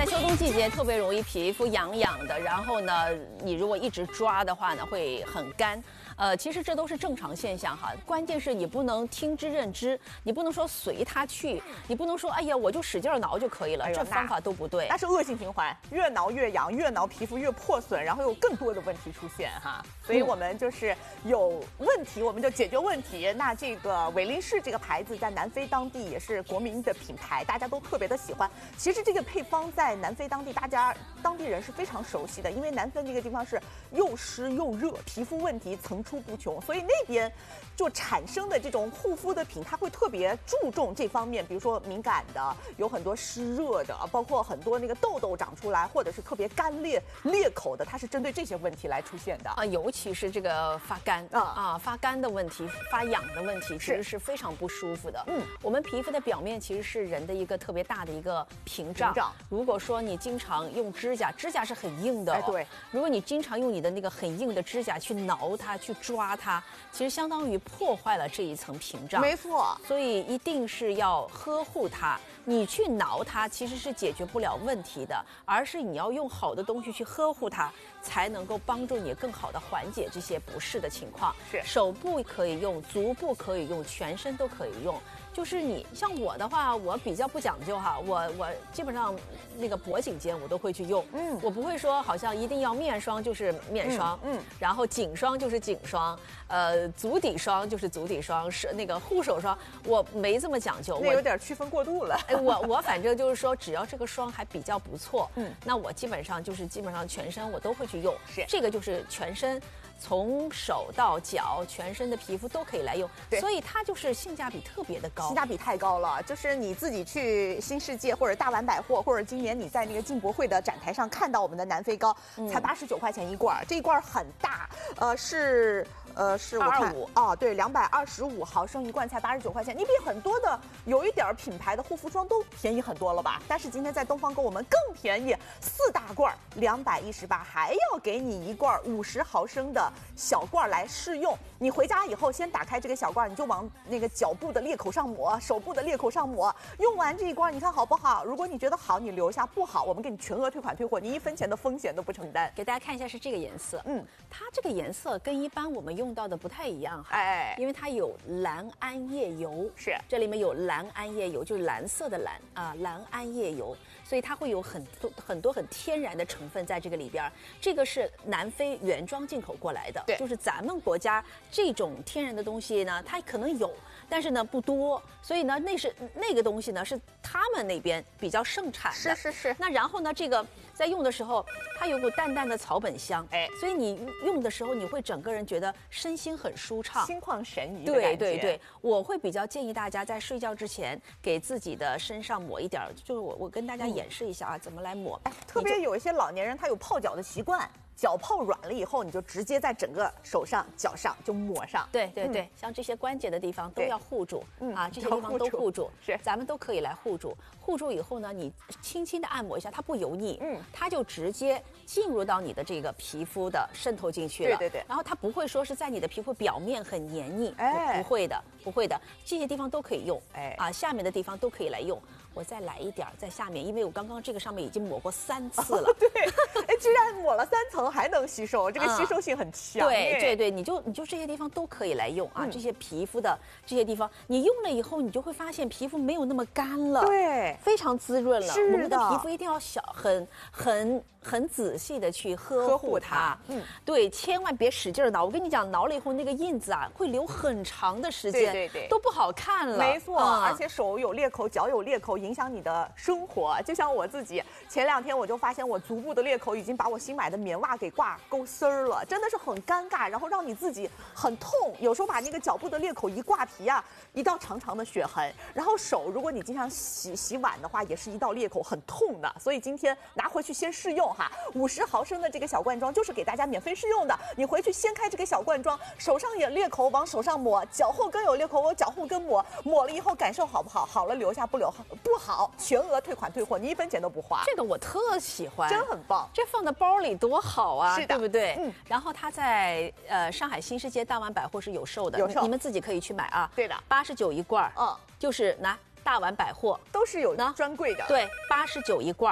在秋冬季节特别容易皮肤痒痒的，然后呢，你如果一直抓的话呢，会很干。其实这都是正常现象哈，关键是你不能听之任之，你不能说随它去，你不能说哎呀我就使劲挠就可以了，这方法都不对。 那是恶性循环，越挠越痒，越挠皮肤越破损，然后有更多的问题出现哈。所以我们就是有问题，我们就解决问题。那这个韦林士这个牌子在南非当地也是国民的品牌，大家都特别的喜欢。其实这个配方在南非当地，当地人是非常熟悉的，因为南非这个地方是又湿又热，皮肤问题层出不穷，所以那边就产生的这种护肤的品，它会特别注重这方面，比如说敏感的，有很多湿热的，包括很多那个痘痘长出来，或者是特别干裂裂口的，它是针对这些问题来出现的啊，尤其是这个发干发干的问题、发痒的问题，其实是非常不舒服的。我们皮肤的表面其实是人的一个特别大的一个屏障。如果说你经常用指甲是很硬的，对。如果你经常用你的那个很硬的指甲去挠它、去抓它，其实相当于破坏了这一层屏障。 没错。 所以一定是要呵护它。你去挠它其实是解决不了问题的，而是你要用好的东西去呵护它，才能够帮助你更好的缓解这些不适的情况。 是手部可以用，足部可以用，全身都可以用。就是你像我的话，我比较不讲究哈，我基本上那个脖颈间我都会去用，我不会说好像一定要面霜就是面霜，然后颈霜就是颈霜，足底霜就是足底霜，是那个护手霜，我没这么讲究， 那有点区分过度了。 我反正就是说，只要这个霜还比较不错，那我基本上全身我都会去用， 是这个就是全身。从手到脚，全身的皮肤都可以来用，所以它就是性价比特别的高， 性价比太高了。就是你自己去新世界或者大丸百货，或者今年你在那个进博会的展台上看到我们的南非膏，才89块钱一罐，这一罐很大，是我看哦，对，225毫升一罐才89块钱，你比很多的有一点品牌的护肤霜都便宜很多了吧？但是今天在东方购我们更便宜，4大罐218，还要给你一罐50毫升的小罐来试用。你回家以后先打开这个小罐，你就往那个脚部的裂口上抹，手部的裂口上抹。用完这一罐，你看好不好？如果你觉得好，你留下；不好，我们给你全额退款退货，你1分钱的风险都不承担。 给大家看一下是这个颜色，它这个颜色跟一般我们用到的不太一样哈，因为它有蓝桉叶油， 是这里面有蓝桉叶油，就是蓝色的蓝啊，蓝桉叶油，所以它会有很多很天然的成分在这个里边。这个是南非原装进口过来的， 对， 就是咱们国家这种天然的东西呢，它可能有，但是呢不多，所以呢那个东西呢是他们那边比较盛产的， 是。 那然后呢，这个在用的时候，它有股淡淡的草本香，所以你用的时候你会整个人觉得身心很舒畅， 心旷神怡的感觉。 对，我会比较建议大家在睡觉之前给自己的身上抹一点，就是我跟大家演示一下啊，怎么来抹。 特别有一些老年人他有泡脚的习惯。脚泡软了以后，你就直接在整个手上、脚上就抹上。 对，像这些关节的地方都要护住，这些地方都护住， 是， 咱们都可以来护住。护住以后呢，你轻轻的按摩一下，它不油腻，它就直接进入到你的这个皮肤的渗透进去了。 对。 然后它不会说是在你的皮肤表面很黏腻，不会的，这些地方都可以用，下面的地方都可以来用。我再来一点在下面，因为我刚刚这个上面已经抹过3次了。 对，居然抹了3层还能吸收，这个吸收性很强。 对，你就这些地方都可以来用啊，这些皮肤的这些地方，你用了以后，你就会发现皮肤没有那么干了， 对， 非常滋润了。 是的， 我们的皮肤一定要很仔细的去呵护它。对，千万别使劲挠。我跟你讲，挠了以后那个印子啊，会留很长的时间， 对， 都不好看了。 没错，而且手有裂口，脚有裂口，影响你的生活。就像我自己，前2天我就发现我足部的裂口已经把我新买的棉袜给挂钩丝儿了，真的是很尴尬，然后让你自己很痛。有时候把那个脚部的裂口一挂皮啊，一道长长的血痕。然后手，如果你经常洗碗的话，也是一道裂口，很痛的。所以今天拿回去先试用哈，50毫升的这个小罐装就是给大家免费试用的。你回去掀开这个小罐装，手上有裂口往手上抹，脚后跟有裂口往脚后跟抹，抹了以后感受好不好？好了留下，不好全额退款退货，你1分钱都不花。 这个我特喜欢， 真很棒， 这放在包里多好啊， 是的， 对不对？然后它在上海新世界大丸百货是有售的，你们自己可以去买啊。 对的 ，89一罐，就是拿大丸百货都是有专柜的。 对，89一罐。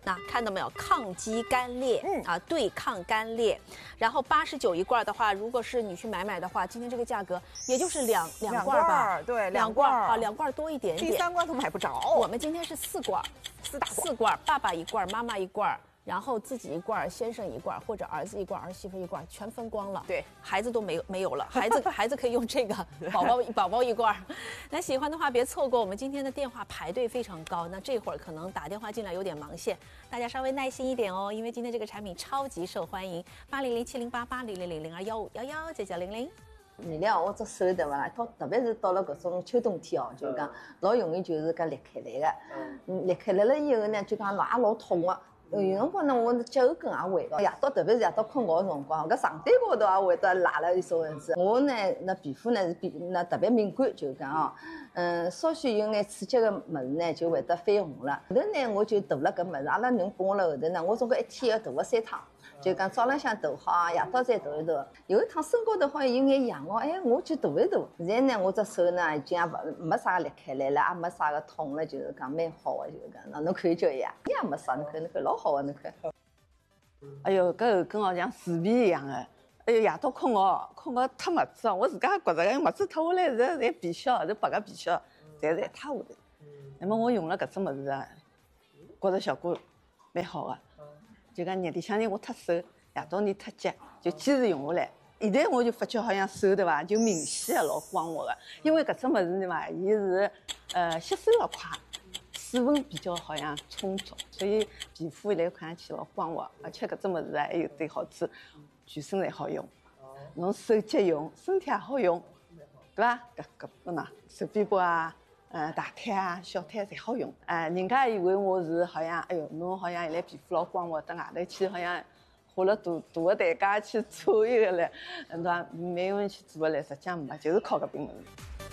那看到没有，抗击干裂，对抗干裂。然后89一罐的话，如果是你去买的话，今天这个价格也就是两罐吧， 对 ，2罐啊，2罐多一点点。 第3罐都买不着。 我们今天是4罐，4罐，爸爸1罐，妈妈1罐。然后自己1罐，先生1罐，或者儿子1罐，儿媳妇1罐，全分光了。 对， 孩子都没有了，孩子可以用这个，宝宝1罐。那喜欢的话别错过，我们今天的电话排队非常高，那这会儿可能打电话进来有点忙线，大家稍微耐心一点哦，因为今天这个产品超级受欢迎，80070880000215119900。 原谅我只手对伐啦？特别是到了搿种秋冬天哦，就是讲老容易就是搿裂开来个，裂开来了以后呢，就讲也老痛个。有辰光呢，我脚后跟也会个，夜到特别是夜到困觉个辰光，搿床单高头也会得拉了一种样子。我呢，那皮肤呢是那特别敏感，就是讲哦，稍许有眼刺激个物事呢，就会得绯红了。后头呢，我就涂了搿物事，阿拉人帮我了后头呢，我总归一天要涂个3趟。就讲早浪向涂好，夜到再涂一涂。有一趟身高头好像有眼痒哦，哎，我去涂一涂。现在呢，我只手呢已经也没啥裂开来了，也没啥个痛了，就是讲蛮好的，就是讲。那侬看叫呀，也没啥，侬看老好的，侬看。 哎哟，搿后跟好像树皮一样的。哎哟，夜到困觉脱袜子哦，我自家也觉着，袜子脱下来是侪皮屑，是白个皮屑，侪一塌下来。那么我用了搿只物事啊，觉着效果蛮好的。就讲热里向呢，我脱手，夜到呢脱脚，就坚持用下来。现在我就发觉好像手对伐，就明显的老光滑的，因为搿只物事对伐，伊是吸收了快，水分比较好像充足，所以皮肤来看上去老光滑，而且搿只物事啊还有对好处，全身侪好用，侬手脚用，身体也好用，对伐？搿呐，手臂膊啊。大腿啊、小腿侪好用。人家以为我是好像，哎哟，侬好像现在皮肤老光滑，到外头去好像花了大个代价去做一个嘞，对伐？没有人去做个嘞，实际上没，就是靠搿边物事。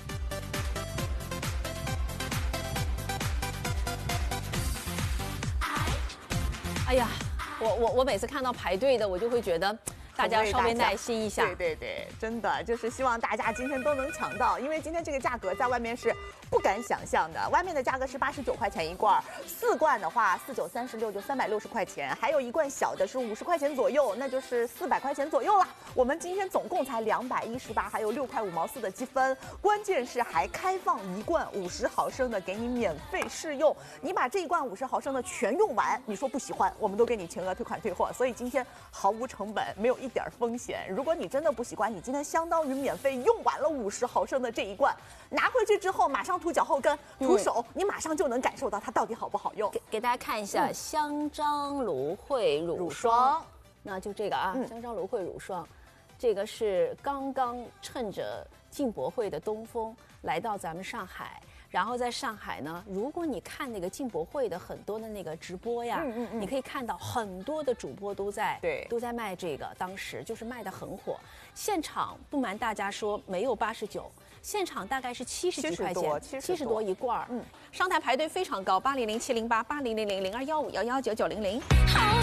哎呀，我每次看到排队的，我就会觉得。大家稍微耐心一下， 对，真的就是希望大家今天都能抢到，因为今天这个价格在外面是不敢想象的。外面的价格是89块钱1罐，4罐的话4936就360块钱，还有1罐小的是50块钱左右，那就是400块钱左右了。我们今天总共才218，还有6块5毛4的积分，关键是还开放1罐50毫升的给你免费试用，你把这1罐50毫升的全用完，你说不喜欢，我们都给你全额退款退货，所以今天毫无成本，没有一点风险。如果你真的不喜欢，你今天相当于免费用完了50毫升的这1罐，拿回去之后马上涂脚后跟、涂手，你马上就能感受到它到底好不好用。 给大家看一下香樟芦荟乳霜，那就这个啊，香樟芦荟乳霜，这个是刚刚趁着进博会的东风来到咱们上海。然后在上海呢，如果你看那个进博会的很多的那个直播呀，你可以看到很多的主播都在卖这个，当时就是卖得很火。现场不瞒大家说，没有89，现场大概是70几块钱，70多1罐。上台排队非常高，80070880000215119900。